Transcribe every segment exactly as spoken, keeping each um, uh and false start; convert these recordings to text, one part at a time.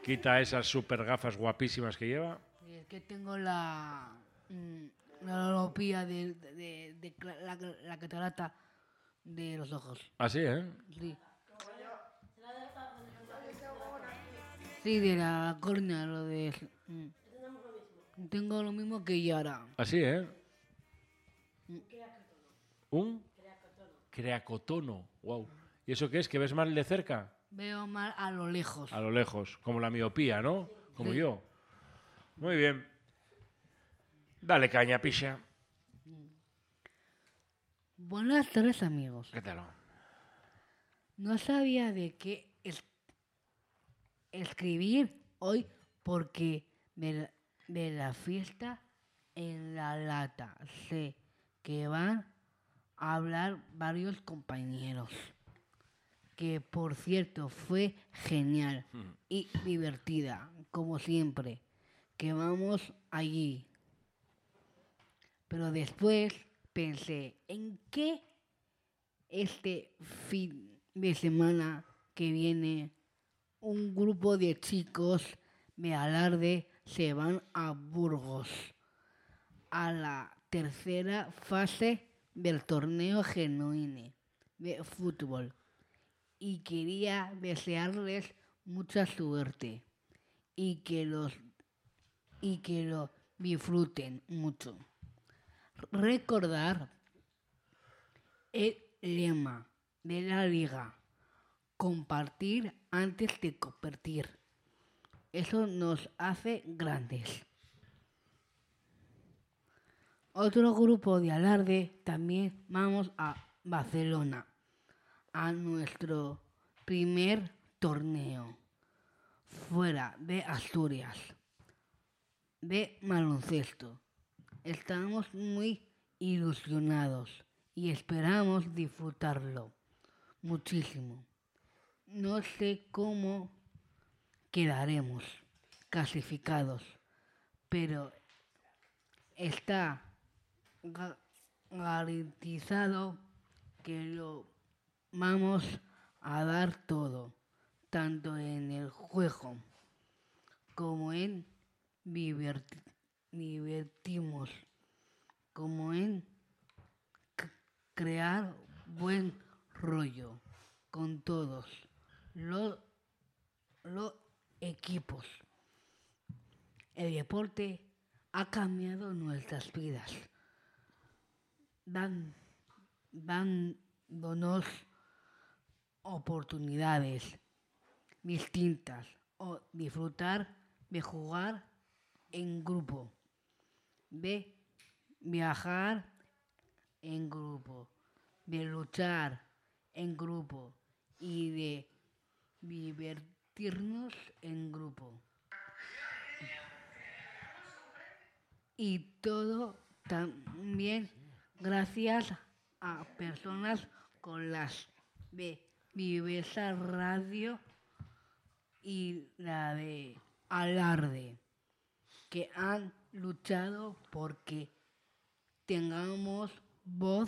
Quita esas super gafas guapísimas que lleva. Es que tengo la... mm, la miopía de, de, de- de cla- la, la catarata de los ojos. Así, ¿eh? Sí. Sí, de la córnea, lo de... mm. Tengo lo mismo que Yara. Así, ¿eh? Un creacotono. Wow. ¿Y eso qué es? ¿Que ves mal de cerca? Veo mal a lo lejos. A lo lejos, como la miopía, ¿no? Como Sí. yo. Muy bien. Dale caña, picha. Buenas tardes, amigos. ¿Qué tal? No sabía de qué es- escribir hoy porque de la, de la fiesta en la lata sé que van a hablar varios compañeros. Que por cierto fue genial y divertida, como siempre, que vamos allí. Pero después pensé, ¿en qué este fin de semana que viene un grupo de chicos de Alarde se van a Burgos a la tercera fase del torneo genuino de fútbol? Y quería desearles mucha suerte y que los y que lo disfruten mucho. Recordar el lema de la liga: compartir antes de competir. Eso nos hace grandes. Otro grupo de Alarde también vamos a Barcelona, a nuestro primer torneo fuera de Asturias de baloncesto. Estamos muy ilusionados y esperamos disfrutarlo muchísimo. No sé cómo quedaremos clasificados, pero está ga- garantizado que lo vamos a dar todo, tanto en el juego como en diverti- divertimos, como en c- crear buen rollo con todos los, los equipos. El deporte ha cambiado nuestras vidas, dan, dándonos oportunidades distintas o disfrutar de jugar en grupo, de viajar en grupo, de luchar en grupo y de divertirnos en grupo. Y todo también gracias a personas con las de Vivesa Radio y la de Alarde, que han luchado porque tengamos voz.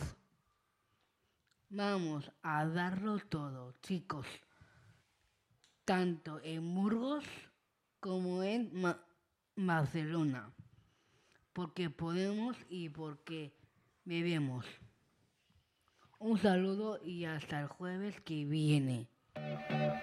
Vamos a darlo todo, chicos, tanto en Burgos como en Ma- Barcelona, porque podemos y porque debemos. Un saludo y hasta el jueves que viene.